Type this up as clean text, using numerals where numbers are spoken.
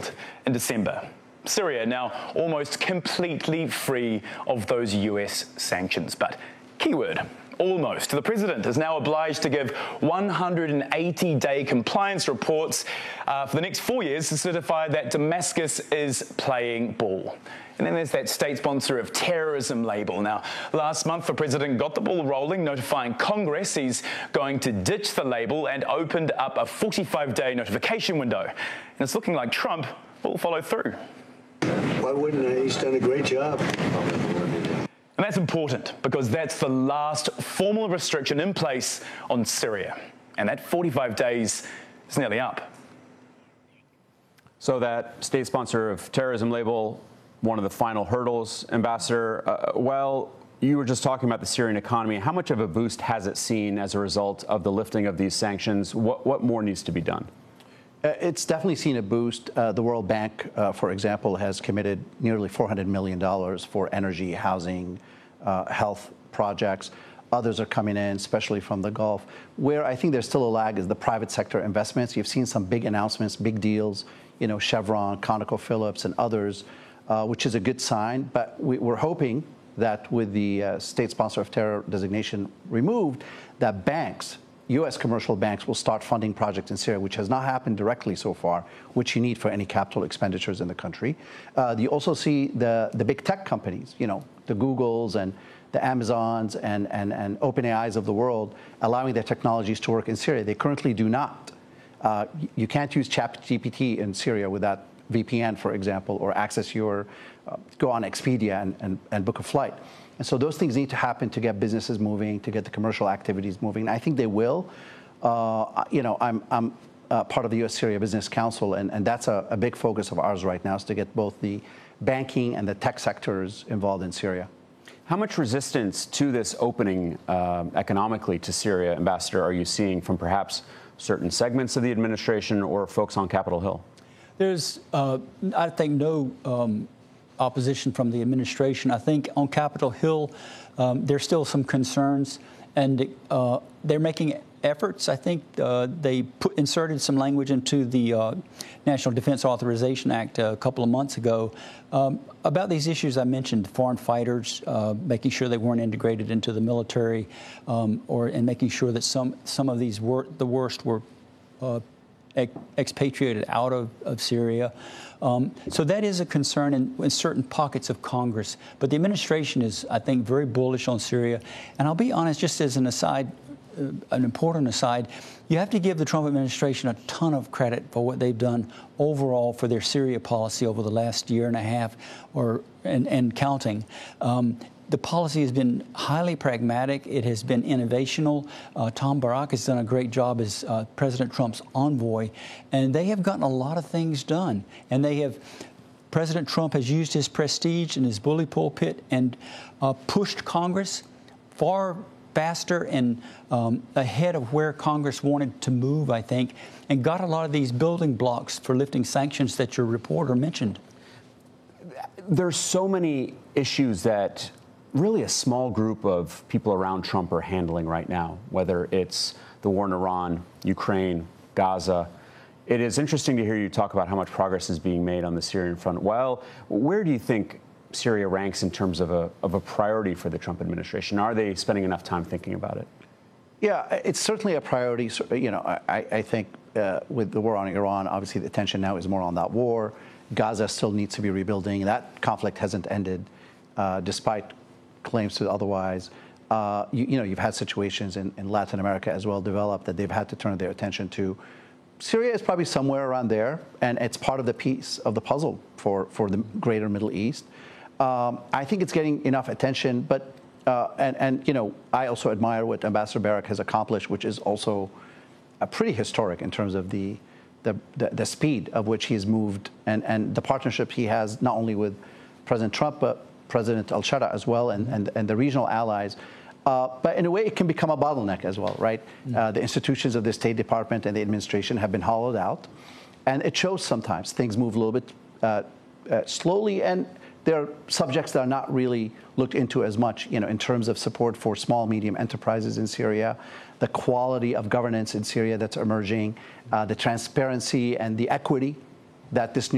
revealed in December. Syria now almost completely free of those US sanctions. But keyword, almost. The president is now obliged to give 180-day compliance reports for the next 4 years to certify that Damascus is playing ball. And then there's that state sponsor of terrorism label. Now, last month, the president got the ball rolling, notifying Congress he's going to ditch the label and opened up a 45-day notification window. And it's looking like Trump will follow through. Why wouldn't he? He's done a great job. And that's important because that's the last formal restriction in place on Syria. And that 45 days is nearly up. So that state sponsor of terrorism label, one of the final hurdles, Ambassador. Well, you were just talking about the Syrian economy. How much of a boost has it seen as a result of the lifting of these sanctions? What more needs to be done? It's definitely seen a boost. The World Bank, for example, has committed nearly $400 million for energy, housing, health projects. Others are coming in, especially from the Gulf. Where I think there's still a lag is the private sector investments. You've seen some big announcements, big deals, Chevron, ConocoPhillips, and others, which is a good sign. But we're hoping that with the state sponsor of terror designation removed, that banks, U.S. commercial banks, will start funding projects in Syria, which has not happened directly so far, which you need for any capital expenditures in the country. You also see the big tech companies, the Googles and the Amazons and OpenAIs of the world, allowing their technologies to work in Syria. They currently do not. You can't use ChatGPT in Syria without VPN, for example, or access your, go on Expedia and book a flight. And so those things need to happen to get businesses moving, to get the commercial activities moving. And I think they will. I'm part of the U.S. Syria Business Council, and that's a big focus of ours right now, is to get both the banking and the tech sectors involved in Syria. How much resistance to this opening economically to Syria, Ambassador, are you seeing from perhaps certain segments of the administration or folks on Capitol Hill? There's, I think, no opposition from the administration. I think on Capitol Hill, there's still some concerns, and they're making efforts. I think they inserted some language into the National Defense Authorization Act a couple of months ago about these issues I mentioned: foreign fighters, making sure they weren't integrated into the military, and making sure that some of these the worst were expatriated out of Syria. So that is a concern in certain pockets of Congress. But the administration is, I think, very bullish on Syria. And I'll be honest, just as an aside, an important aside, you have to give the Trump administration a ton of credit for what they've done overall for their Syria policy over the last year and a half and counting. The policy has been highly pragmatic. It has been innovational. Tom Barak has done a great job as President Trump's envoy, and they have gotten a lot of things done. And President Trump has used his prestige and his bully pulpit and pushed Congress far faster and ahead of where Congress wanted to move, I think, and got a lot of these building blocks for lifting sanctions that your reporter mentioned. There's so many issues that really a small group of people around Trump are handling right now, whether it's the war in Iran, Ukraine, Gaza. It is interesting to hear you talk about how much progress is being made on the Syrian front. Well, where do you think Syria ranks in terms of a priority for the Trump administration? Are they spending enough time thinking about it? Yeah, it's certainly a priority. I think with the war on Iran, obviously the attention now is more on that war. Gaza still needs to be rebuilding. That conflict hasn't ended, despite claims to otherwise. You've had situations in Latin America as well develop that they've had to turn their attention to. Syria is probably somewhere around there, and it's part of the piece of the puzzle for the greater Middle East. I think it's getting enough attention, but I also admire what Ambassador Barak has accomplished, which is also pretty historic in terms of the speed of which he's moved and the partnership he has not only with President Trump but President al-Shara as well, and the regional allies. But in a way, it can become a bottleneck as well, right? The institutions of the State Department and the administration have been hollowed out. And it shows sometimes things move a little bit slowly, and there are subjects that are not really looked into as much, in terms of support for small, medium enterprises in Syria, the quality of governance in Syria that's emerging, the transparency and the equity that this new